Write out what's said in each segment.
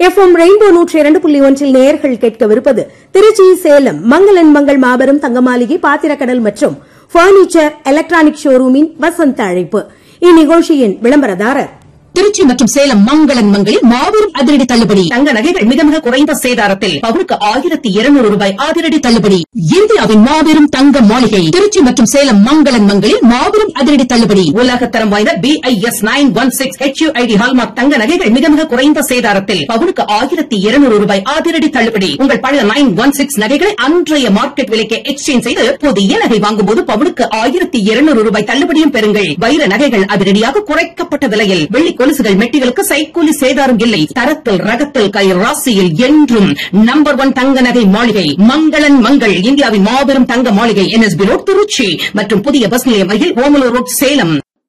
FM rainbow 102.1 நேயர்கள் கேட்கவிருப்பது திருச்சி சேலம் மங்களன் மங்கள் மாபெரும் தங்கமாளிகை பாத்திரக்கடல் மற்றும் பர்னிச்சர் எலக்ட்ரானிக் ஷோரூமின் வசந்த அழைப்பு. இந்நிகழ்ச்சியின் விளம்பரதாரர் திருச்சி மற்றும் சேலம் மங்களன் மங்களில் மாபெரும் அதிரடி தள்ளுபடி. தங்க நகைகள் மிக மிக குறைந்த சேதாரத்தில் பவுனுக்கு 1200 ரூபாய் அதிரடி தள்ளுபடி. இந்தியாவின் மாபெரும் தங்க மாளிகை திருச்சி மற்றும் சேலம் மங்களன் மங்களில் மாபெரும் அதிரடி தள்ளுபடி. உலகத்தரம் வாய்ந்த BIS 916 HUID ஹால்மார்க் தங்க நகைகள் மிக மிக குறைந்த சேதாரத்தில் பவுனுக்கு 1200 ரூபாய் அதிரடி தள்ளுபடி. உங்கள் பழைய 916 நகைகளை அன்றைய மார்க்கெட் விலைக்கு எக்ஸ்சேஞ்ச் செய்து புதிய நகை வாங்கும்போது பவுனுக்கு 1200 ரூபாய் தள்ளுபடியும் பெறுங்கள். வைர நகைகள் அதிரடியாக குறைக்கப்பட்ட விலையில் வெள்ளி கொலுசுகள் மெட்டிகளுக்கு சைக்கூலி சேதாரம் இல்லை. தரத்தில் ரகத்தில் கை ராசியில் என்றும் நம்பர் 1 தங்க நகை மாளிகை மங்களன் மங்கள். இந்தியாவின் மாபெரும் தங்க மாளிகை NSB ரோட் திருச்சி மற்றும் புதிய பஸ் நிலையம் அருகில் ஓமலூர் ரோட் சேலம்.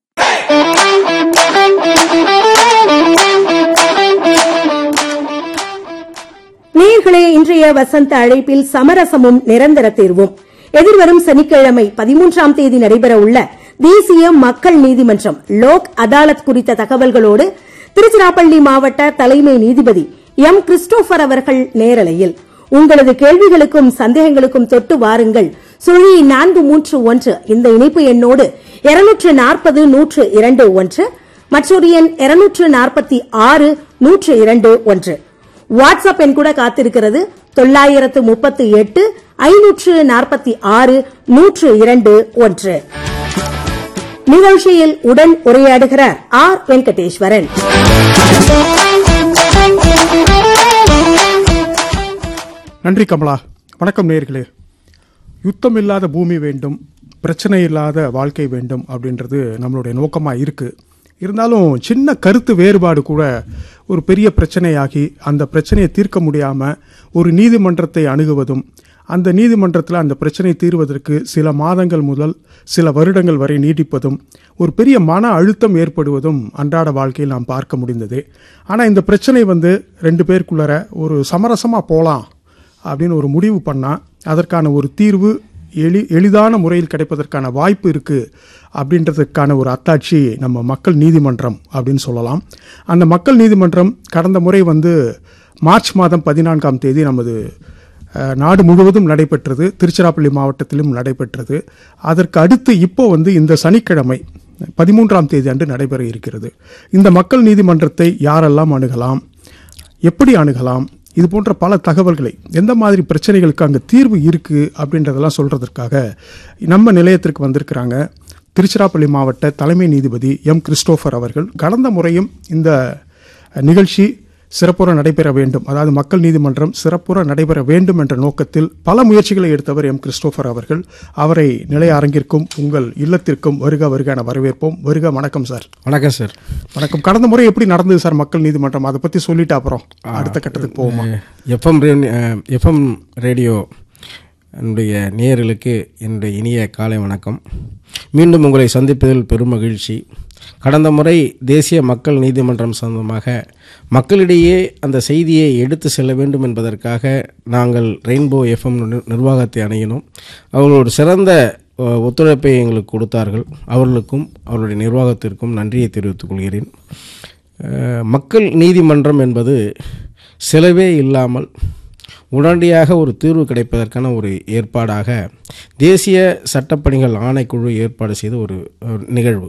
நேயர்களே, இன்றைய வசந்த அழைப்பில் சமரசமும் நிரந்தர தீர்வும். எதிர்வரும் சனிக்கிழமை 13ஆம் தேதி நடைபெற உள்ள தேசிய மக்கள் நீதிமன்றம் லோக் அதாலத் குறித்த தகவல்களோடு திருச்சிராப்பள்ளி மாவட்ட தலைமை நீதிபதி M. கிறிஸ்டோபர் அவர்கள் நேரலையில். உங்களது கேள்விகளுக்கும் சந்தேகங்களுக்கும் தொட்டு வாருங்கள். 431 இந்த இணைப்பு எண்ணோடு 240-102-1 மற்றொரு எண் 246-102-1. வாட்ஸ்அப் எண் கூட காத்திருக்கிறது 938-546-102-1. நிகழ்ச்சியில் உடன் உரையாடுகிறார் R. வெங்கடேஸ்வரன். நன்றி கமலா. வணக்கம் நேயர்களே. யுத்தம் இல்லாத பூமி வேண்டும், பிரச்சனை இல்லாத வாழ்க்கை வேண்டும் அப்படின்றது நம்மளுடைய நோக்கமாக இருக்கு. இருந்தாலும் சின்ன கருத்து வேறுபாடு கூட ஒரு பெரிய பிரச்சனையாகி அந்த பிரச்சனையை தீர்க்க முடியாமல் ஒரு நீதிமன்றத்தை அணுகுவதும் அந்த நீதிமன்றத்தில் அந்த பிரச்சனை தீர்வதற்கு சில மாதங்கள் முதல் சில வருடங்கள் வரை நீடிப்பதும் ஒரு பெரிய மன அழுத்தம் ஏற்படுவதும் அன்றாட வாழ்க்கையில் நாம் பார்க்க முடிந்தது. ஆனால் இந்த பிரச்சனை ரெண்டு பேருக்குள்ளர ஒரு சமரசமாக போகலாம் அப்படின்னு ஒரு முடிவு பண்ணால் அதற்கான ஒரு தீர்வு எளிதான முறையில் கிடைப்பதற்கான வாய்ப்பு இருக்குது அப்படின்றதுக்கான ஒரு அத்தாட்சி நம்ம மக்கள் நீதிமன்றம் அப்படின்னு சொல்லலாம். அந்த மக்கள் நீதிமன்றம் கடந்த முறை மார்ச் மாதம் 14ஆம் தேதி நமது நாடு முழுவதும் நடைபெற்றது, திருச்சிராப்பள்ளி மாவட்டத்திலும் நடைபெற்றது. அதற்கு அடுத்து இப்போ இந்த சனிக்கிழமை 13ஆம் தேதி அன்று நடைபெற இருக்கிறது. இந்த மக்கள் நீதிமன்றத்தை யாரெல்லாம் அணுகலாம், எப்படி அணுகலாம், இது போன்ற பல தகவல்களை, எந்த மாதிரி பிரச்சனைகளுக்கு அங்கே தீர்வு இருக்குது அப்படின்றதெல்லாம் சொல்கிறதுக்காக நம்ம நிலையத்திற்கு வந்திருக்கிறாங்க திருச்சிராப்பள்ளி மாவட்ட தலைமை நீதிபதி M. கிறிஸ்டோபர் அவர்கள். கடந்த முறையும் இந்த நிகழ்ச்சி சிறப்புற நடைபெற வேண்டும், அதாவது மக்கள் நீதிமன்றம் சிறப்புற நடைபெற வேண்டும் என்ற நோக்கத்தில் பல முயற்சிகளை எடுத்தவர் M. கிறிஸ்டோபர் அவர்கள். அவரை நிலைய அரங்கிற்கும் உங்கள் இல்லத்திற்கும் வருக வருக என வரவேற்போம். வருக. வணக்கம் சார். வணக்கம் சார். வணக்கம். கடந்த முறை எப்படி நடந்தது சார் மக்கள் நீதிமன்றம்? அதை பற்றி சொல்லிட்டு அப்புறம் அடுத்த கட்டத்துக்கு போவோமா? FM ரேடியோ என்னுடைய நேயர்களுக்கு என்னுடைய இனிய காலை வணக்கம். மீண்டும் உங்களை சந்திப்பதில் பெரும் மகிழ்ச்சி. கடந்த முறை தேசிய மக்கள் நீதிமன்றம் சம்பந்தமாக மக்களிடையே அந்த செய்தியை எடுத்து செல்ல வேண்டும் என்பதற்காக நாங்கள் ரெயின்போ FM நிர்வாகத்தை அணுகினோம். அவர்களோட சிறந்த ஒத்துழைப்பை எங்களுக்கு கொடுத்தார்கள். அவர்களுக்கும் அவர்களுடைய நிர்வாகத்திற்கும் நன்றியை தெரிவித்துக் கொள்கிறேன். மக்கள் நீதிமன்றம் என்பது செலவே இல்லாமல் உடனடியாக ஒரு தீர்வு கிடைப்பதற்கான ஒரு ஏற்பாடாக தேசிய சட்டப்பணிகள் ஆணைக்குழு ஏற்பாடு செய்த ஒரு நிகழ்வு.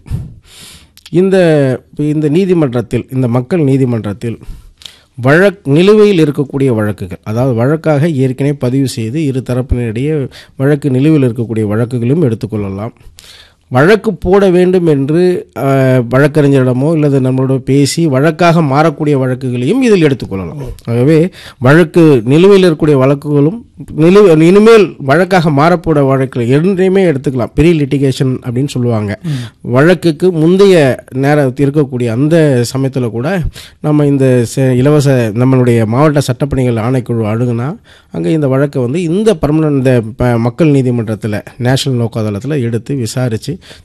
இந்த நீதிமன்றத்தில், இந்த மக்கள் நீதிமன்றத்தில் நிலுவையில் இருக்கக்கூடிய வழக்குகள், அதாவது வழக்காக ஏற்கனவே பதிவு செய்து இரு தரப்பினரிடையே வழக்கு நிலுவையில் இருக்கக்கூடிய வழக்குகளும் எடுத்துக்கொள்ளலாம். வழக்கு போட வேண்டும் என்று வழக்கறிஞரிடமோ இல்லது நம்மளோட பேசி வழக்காக மாறக்கூடிய வழக்குகளையும் இதில் எடுத்துக்கொள்ளலாம். ஆகவே வழக்கு நிலுவையில் இருக்கக்கூடிய வழக்குகளும் இனிமேல் வழக்காக மாறப்போட வழக்குகள் இரண்டையுமே எடுத்துக்கலாம். ப்ரீ லிட்டிகேஷன் அப்படின்னு சொல்லுவாங்க. வழக்குக்கு முந்தைய நேரத்தில் இருக்கக்கூடிய அந்த சமயத்தில் கூட நம்ம இந்த இலவச நம்மளுடைய மாவட்ட சட்டப்பணிகள் ஆணைக்குழு அணுகுனா அங்கே இந்த வழக்கை இந்த பர்மனன்ட் மக்கள் நீதிமன்றத்தில் நேஷனல் லோக் அதாலத்தில் எடுத்து விசாரித்து